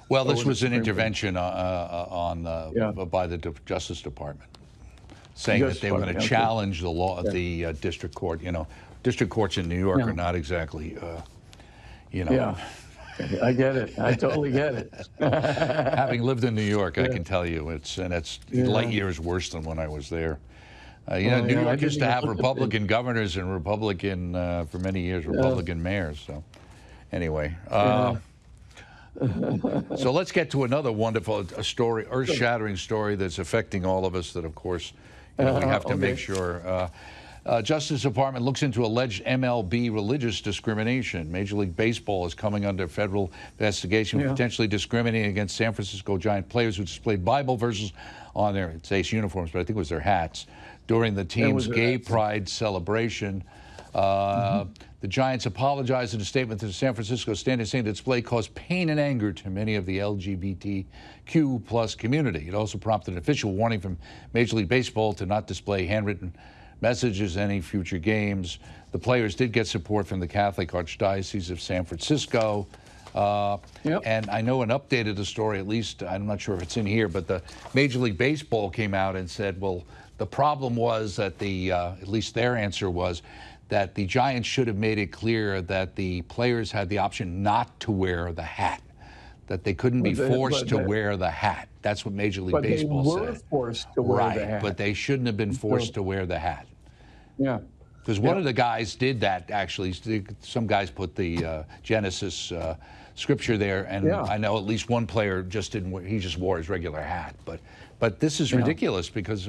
Well, this over the was an Supreme Court. intervention Yeah. by the Justice Department, saying that Justice they were going to Department, okay. challenge the law, Yeah. the district court. You know, district courts in New York Yeah. are not exactly, you know. Yeah, I get it. I totally get it. Having lived in New York, I Yeah. can tell you it's Yeah. light years worse than when I was there. You know, Oh, New yeah, I York didn't used to even have look at Republican governors and Republican, for many years, Republican mayors. So, anyway, so let's get to another wonderful story, earth-shattering story that's affecting all of us. That, of course, you know, we have to make sure. Justice Department looks into alleged MLB religious discrimination. Major League Baseball is coming under federal investigation for potentially discriminating against San Francisco Giant players who displayed Bible verses on their, it's Ace uniforms, but I think it was their hats, during the team's gay pride celebration. The Giants apologized in a statement to the San Francisco Standard, saying the display caused pain and anger to many of the LGBTQ plus community. It also prompted an official warning from Major League Baseball to not display handwritten messages in any future games. The players did get support from the Catholic Archdiocese of San Francisco. And I know an update of the story, at least, I'm not sure if it's in here, but the Major League Baseball came out and said, well, the problem was that at least their answer was that the Giants should have made it clear that the players had the option not to wear the hat, that they couldn't be forced to wear the hat. That's what Major League Baseball said. But they were forced to wear the hat. But they shouldn't have been forced to wear the hat. Yeah. Because one of the guys did that, actually. Some guys put the Genesis scripture there, and I know at least one player just didn't wear, he just wore his regular hat. But this is ridiculous because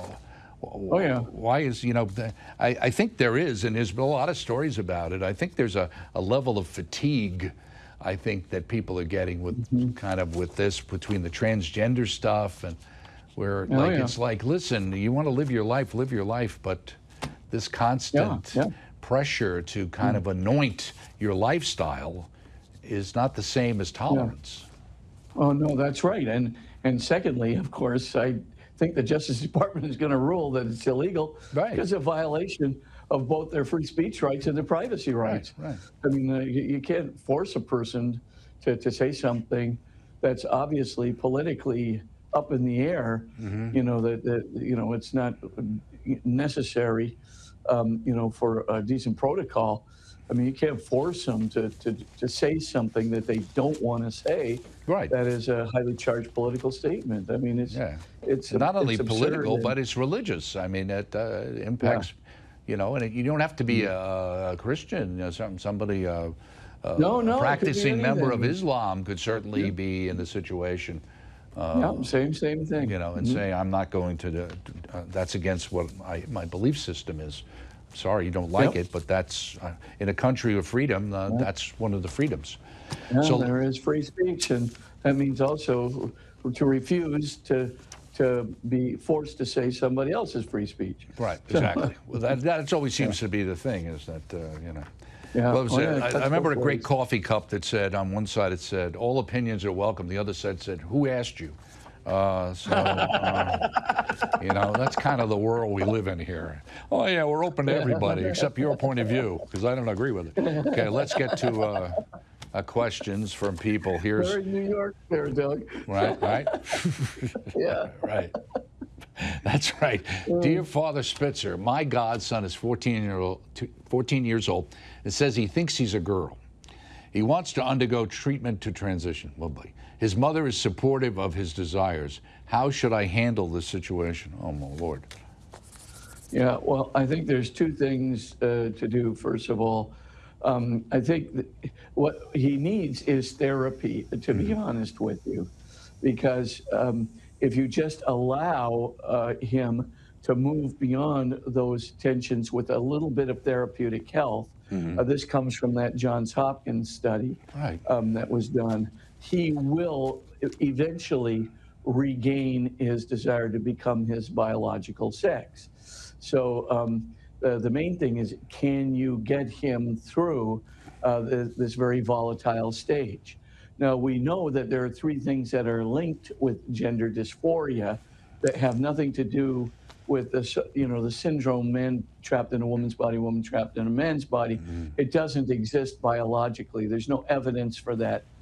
why is, you know, I think there is, and there's been a lot of stories about it. I think there's a level of fatigue, I think, that people are getting with kind of with this, between the transgender stuff and where it's like, listen, you want to live your life, but this constant pressure to kind of anoint your lifestyle is not the same as tolerance. Oh, no, that's right. And secondly, of course, I think the Justice Department is going to rule that it's illegal because of violation of both their free speech rights and their privacy rights. I mean, you can't force a person to say something that's obviously politically up in the air, you know, that you know, it's not necessary, you know, for a decent protocol. I mean, you can't force them to say something that they don't want to say. That is a highly charged political statement. I mean, it's not only it's political, absurd. but it's religious. I mean, it impacts, you know, and you don't have to be a Christian. You know, somebody, a practicing member of Islam could certainly be in the situation. Same thing. You know, and say, I'm not going to, that's against what my belief system is. Sorry, you don't like it, but that's, in a country of freedom, that's one of the freedoms. So there is free speech, and that means also to refuse to be forced to say somebody else's free speech. Right, exactly. Well, that always seems to be the thing, is that, you know. Yeah. I remember a great coffee cup that said, on one side it said, all opinions are welcome. The other side said, who asked you? You know, that's kind of the world we live in here. Oh, yeah, we're open to everybody except your point of view, because I don't agree with it. Okay, let's get to questions from people. Here's Very New York there, Doug. Right? Yeah. Right. That's right. Dear Father Spitzer, my godson is 14 years old and says he thinks he's a girl. He wants to undergo treatment to transition. Lovely. His mother is supportive of his desires. How should I handle this situation? Oh, my Lord. Yeah, well, I think there's two things to do. First of all, I think that what he needs is therapy, to be honest with you, because if you just allow him to move beyond those tensions with a little bit of therapeutic health, this comes from that Johns Hopkins study that was done, he will eventually regain his desire to become his biological sex. So the main thing is, can you get him through this very volatile stage? Now, we know that there are three things that are linked with gender dysphoria that have nothing to do with the, you know, the syndrome, man trapped in a woman's body, woman trapped in a man's body. It doesn't exist biologically. There's no evidence for that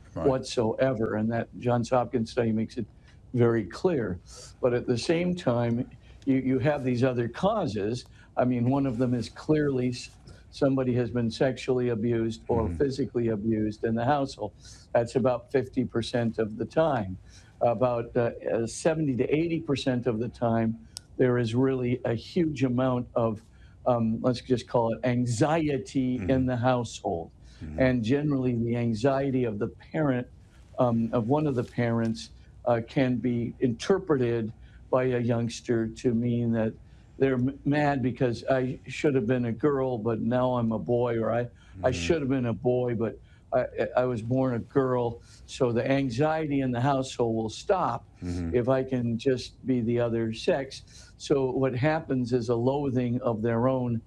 whatsoever. And that Johns Hopkins study makes it very clear. But at the same time, you have these other causes. I mean, one of them is clearly somebody has been sexually abused or physically abused in the household. That's about 50% of the time. About 70 to 80% of the time, there is really a huge amount of, let's just call it anxiety in the household. And generally, the anxiety of the parent, of one of the parents, can be interpreted by a youngster to mean that they're mad because I should have been a girl, but now I'm a boy, or I should have been a boy, but I was born a girl. So the anxiety in the household will stop if I can just be the other sex. So what happens is a loathing of their own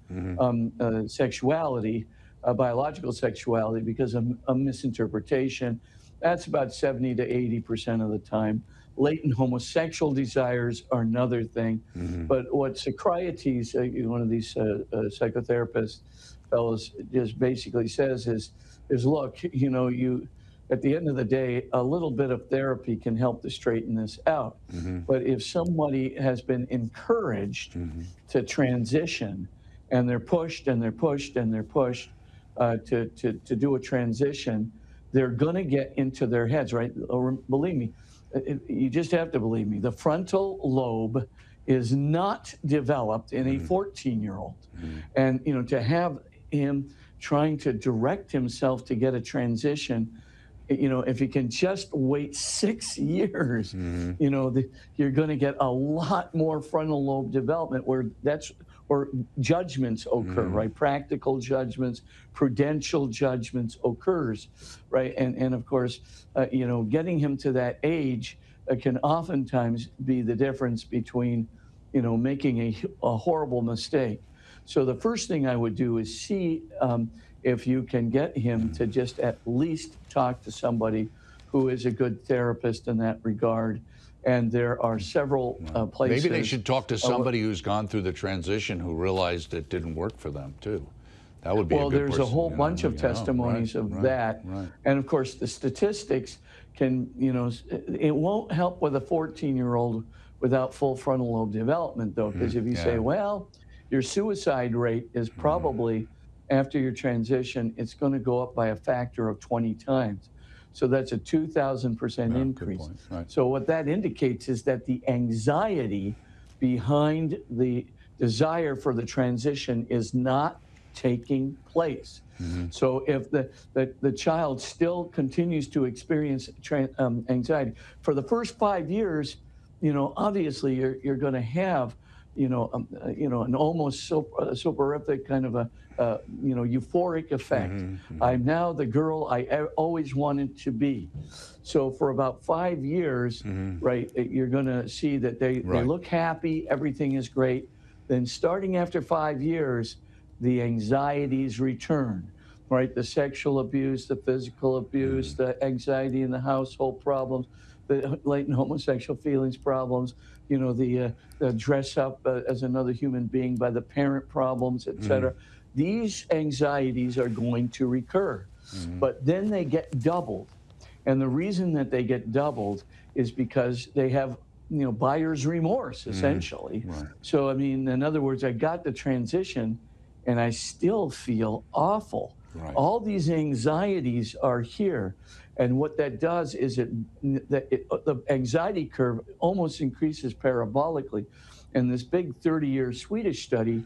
sexuality, biological sexuality, because of a misinterpretation. That's about 70 to 80% of the time. Latent homosexual desires are another thing. But what Socrates, one of these psychotherapist fellows, just basically says is look, at the end of the day, a little bit of therapy can help to straighten this out. But if somebody has been encouraged to transition, and they're pushed and they're pushed and they're pushed to do a transition, they're going to get into their heads, right? Or believe me, you just have to believe me. The frontal lobe is not developed in a 14-year-old. And, to have him trying to direct himself to get a transition, if you can just wait 6 years, you're going to get a lot more frontal lobe development where judgments occur, right? Practical judgments, prudential judgments occurs, right? And of course, getting him to that age can oftentimes be the difference between, making a horrible mistake. So the first thing I would do is see if you can get him to just at least talk to somebody who is a good therapist in that regard. And there are several places. Maybe they should talk to somebody who's gone through the transition who realized it didn't work for them, too. That would be a good there's person, a whole bunch of testimonies of that. Right. And of course, the statistics can, it won't help with a 14-year-old without full frontal lobe development, though, because if you say, well, your suicide rate is probably, after your transition, it's going to go up by a factor of 20 times. So that's a 2,000% increase. Right. So what that indicates is that the anxiety behind the desire for the transition is not taking place. So if the child still continues to experience anxiety for the first 5 years, obviously you're going to have an almost soporific kind of a euphoric effect. I'm now the girl I always wanted to be. So for about 5 years, right, you're going to see that they look happy, everything is great. Then starting after 5 years, the anxieties return, right? The sexual abuse, the physical abuse, the anxiety in the household problems, the latent homosexual feelings problems, the dress up as another human being by the parent problems, etc. These anxieties are going to recur, but then they get doubled. And the reason that they get doubled is because they have, buyer's remorse, essentially. So, I mean, in other words, I got the transition and I still feel awful. All these anxieties are here. And what that does is the anxiety curve almost increases parabolically. And this big 30-year Swedish study,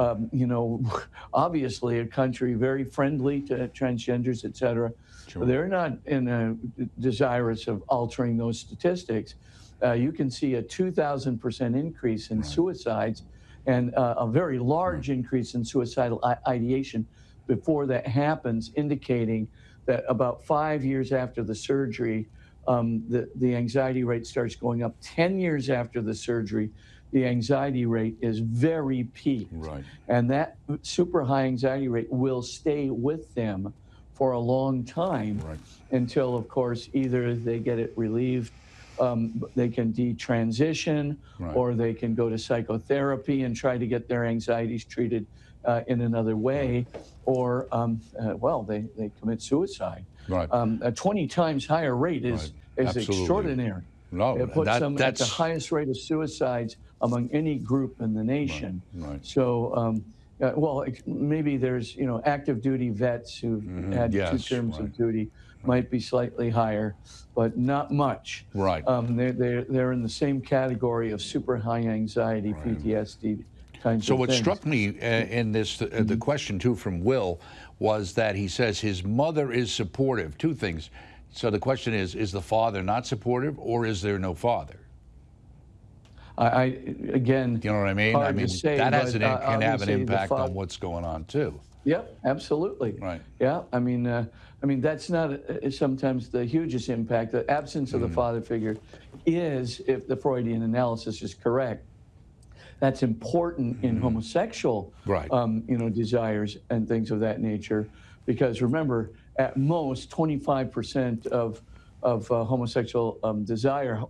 obviously a country very friendly to transgenders, et cetera, they're not desirous of altering those statistics. You can see a 2,000% increase in suicides and a very large increase in suicidal ideation before that happens, indicating that about 5 years after the surgery, the anxiety rate starts going up. 10 years after the surgery, the anxiety rate is very peaked. And that super high anxiety rate will stay with them for a long time until, of course, either they get it relieved, they can detransition, or they can go to psychotherapy and try to get their anxieties treated in another way, or, they commit suicide. Right. A 20 times higher rate is Absolutely. extraordinary. No, It puts them at the that's highest rate of suicides among any group in the nation. right. So, well, maybe there's, active duty vets who've had 2 Yes, terms right. of duty might be slightly higher, but not much. Right. They're in the same category of super high anxiety, PTSD kinds So of what things. struck me in this, the question too from Will, was that he says his mother is supportive. Two things. So the question is the father not supportive, or is there no father? Again, You know what I mean? hard I mean, to say, that has but, can have an obviously impact on what's going on too. Yep, absolutely. Right. Yeah, I mean, that's not sometimes the hugest impact. The absence of the father figure is, if the Freudian analysis is correct, that's important in homosexual, Right. Desires and things of that nature, because remember, at most 25% of homosexual desire,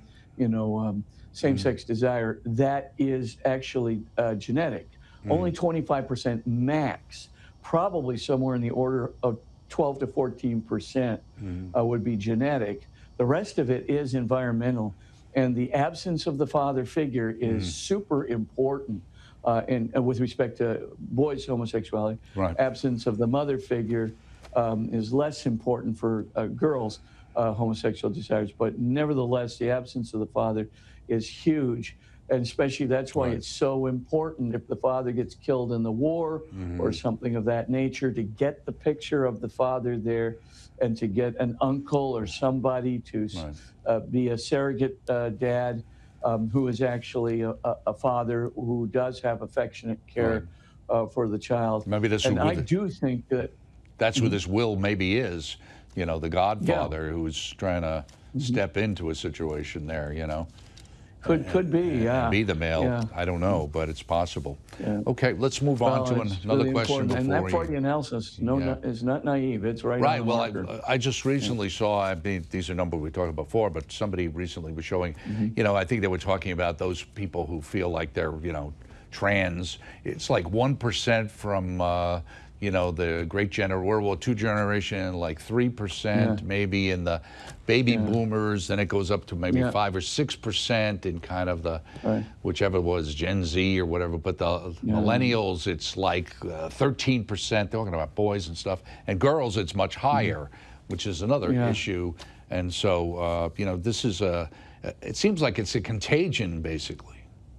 same-sex desire, that is actually genetic. Only 25% max, probably somewhere in the order of 12 to 14% would be genetic. The rest of it is environmental. And the absence of the father figure is super important with respect to boys' homosexuality. Right. Absence of the mother figure is less important for girls' homosexual desires. But nevertheless, the absence of the father is huge. And especially that's why it's so important if the father gets killed in the war or something of that nature, to get the picture of the father there and to get an uncle or somebody to be a surrogate dad who is actually a father who does have affectionate care for the child. Maybe that's and I do think that that's who this Will maybe is, the godfather who's trying to step into a situation there, Could be, yeah. Be the male. Yeah. I don't know, but it's possible. Yeah. Okay, let's move on to It's another really question important. And before that Freudian analysis is not naive. It's right Right. on the Well, marker. I just recently saw, I mean, these are numbers we talked about before, but somebody recently was showing, I think they were talking about those people who feel like they're, trans. It's like 1% from, the great World War II generation, like 3% maybe in the baby boomers, then it goes up to maybe 5 or 6% in kind of the, whichever was Gen Z or whatever, but the millennials, it's like 13%, talking about boys and stuff, and girls, it's much higher, which is another issue. And so, this is it seems like it's a contagion, basically.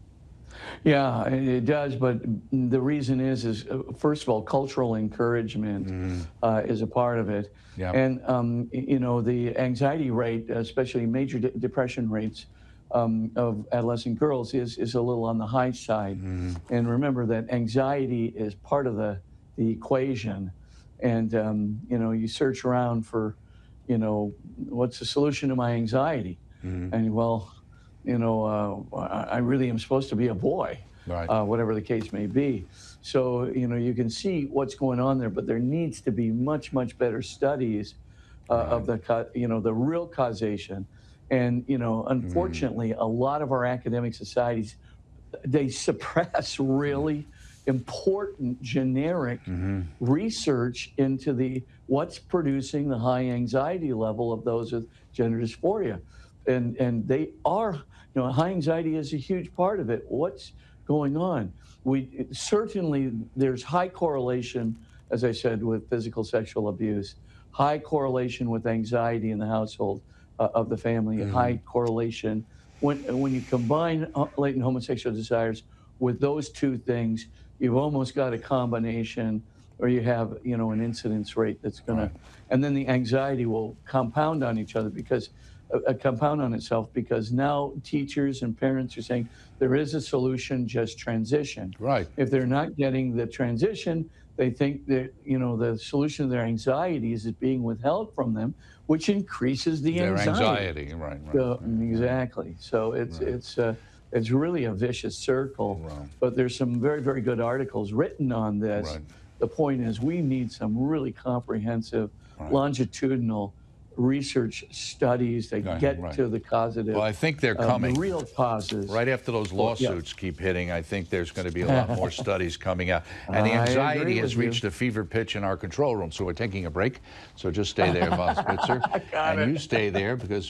Yeah, it does, but the reason is first of all, cultural encouragement is a part of it. Yeah. And, the anxiety rate, especially major depression rates of adolescent girls is a little on the high side. And remember that anxiety is part of the equation. And, you search around for, what's the solution to my anxiety? And, well, I really am supposed to be a boy, whatever the case may be. So, you can see what's going on there, but there needs to be much, much better studies of the real causation. And, unfortunately, a lot of our academic societies, they suppress really important generic research into what's producing the high anxiety level of those with gender dysphoria. And they are, high anxiety is a huge part of it. What's going on? Certainly, there's high correlation, as I said, with physical sexual abuse, high correlation with anxiety in the household of the family, high correlation. When you combine latent homosexual desires with those two things, you've almost got a combination, or you have, an incidence rate that's going to, and then the anxiety will compound on each other compound on itself, because now teachers and parents are saying there is a solution, just transition. Right. If they're not getting the transition, they think that, the solution to their anxieties is being withheld from them, which increases their anxiety. Right. So, exactly. So it's really a vicious circle. But there's some very, very good articles written on this. The point is, we need some really comprehensive, longitudinal research studies that Right, get right. to the causative, Well, I think they're the coming. real causes. Right after those lawsuits keep hitting, I think there's going to be a lot more studies coming out. And the I anxiety agree has with you. reached a fever pitch in our control room. So we're taking a break. So just stay there, Von Spitzer. And you stay there because